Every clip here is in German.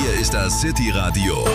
Hier ist das City Radio,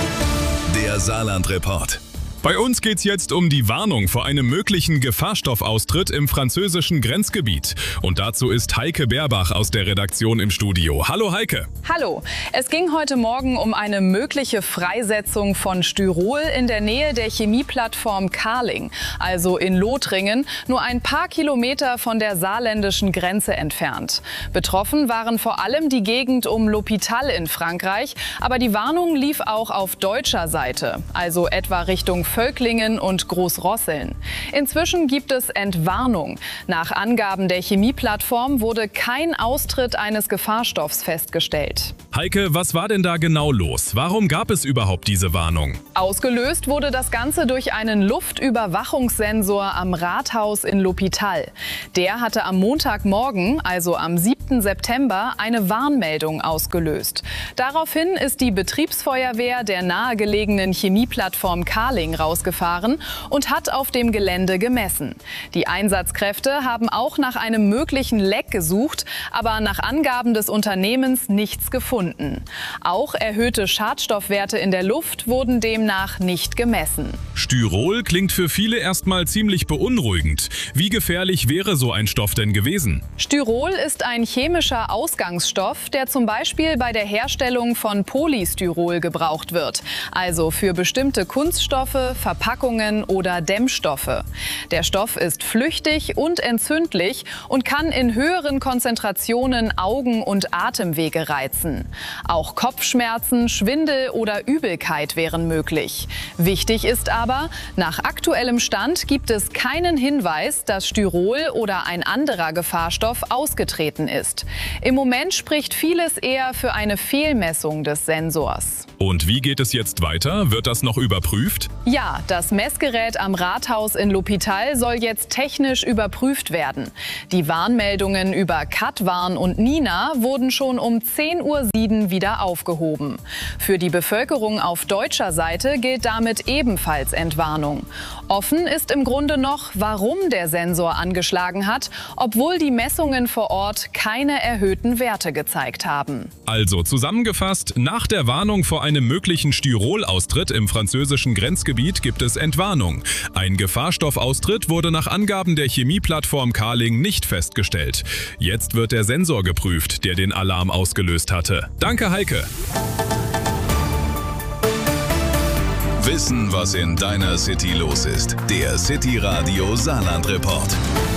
der Saarland-Report. Bei uns geht's jetzt um die Warnung vor einem möglichen Gefahrstoffaustritt im französischen Grenzgebiet. Und dazu ist Heike Berbach aus der Redaktion im Studio. Hallo Heike. Hallo. Es ging heute Morgen um eine mögliche Freisetzung von Styrol in der Nähe der Chemieplattform Carling, also in Lothringen, nur ein paar Kilometer von der saarländischen Grenze entfernt. Betroffen waren vor allem die Gegend um L'Hôpital in Frankreich, aber die Warnung lief auch auf deutscher Seite, also etwa Richtung Völklingen und Großrosseln. Inzwischen gibt es Entwarnung. Nach Angaben der Chemieplattform wurde kein Austritt eines Gefahrstoffs festgestellt. Heike, was war denn da genau los? Warum gab es überhaupt diese Warnung? Ausgelöst wurde das Ganze durch einen Luftüberwachungssensor am Rathaus in L'Hôpital. Der hatte am Montagmorgen, also am 7. September, eine Warnmeldung ausgelöst. Daraufhin ist die Betriebsfeuerwehr der nahegelegenen Chemieplattform Carling rausgefahren und hat auf dem Gelände gemessen. Die Einsatzkräfte haben auch nach einem möglichen Leck gesucht, aber nach Angaben des Unternehmens nichts gefunden. Auch erhöhte Schadstoffwerte in der Luft wurden demnach nicht gemessen. Styrol klingt für viele erstmal ziemlich beunruhigend. Wie gefährlich wäre so ein Stoff denn gewesen? Styrol ist ein chemischer Ausgangsstoff, der zum Beispiel bei der Herstellung von Polystyrol gebraucht wird, also für bestimmte Kunststoffe, Verpackungen oder Dämmstoffe. Der Stoff ist flüchtig und entzündlich und kann in höheren Konzentrationen Augen- und Atemwege reizen. Auch Kopfschmerzen, Schwindel oder Übelkeit wären möglich. Wichtig ist aber, nach aktuellem Stand gibt es keinen Hinweis, dass Styrol oder ein anderer Gefahrstoff ausgetreten ist. Im Moment spricht vieles eher für eine Fehlmessung des Sensors. Und wie geht es jetzt weiter? Wird das noch überprüft? Ja, das Messgerät am Rathaus in L'Hôpital soll jetzt technisch überprüft werden. Die Warnmeldungen über Katwarn und Nina wurden schon um 10:07 Uhr wieder aufgehoben. Für die Bevölkerung auf deutscher Seite gilt damit ebenfalls Entwarnung. Offen ist im Grunde noch, warum der Sensor angeschlagen hat, obwohl die Messungen vor Ort keine erhöhten Werte gezeigt haben. Also zusammengefasst, nach der Warnung vor einem möglichen Styrol-Austritt im französischen Grenzgebiet gibt es Entwarnung. Ein Gefahrstoffaustritt wurde nach Angaben der Chemieplattform Carling nicht festgestellt. Jetzt wird der Sensor geprüft, der den Alarm ausgelöst hatte. Danke, Heike. Wissen, was in deiner City los ist. Der City Radio Saarland-Report.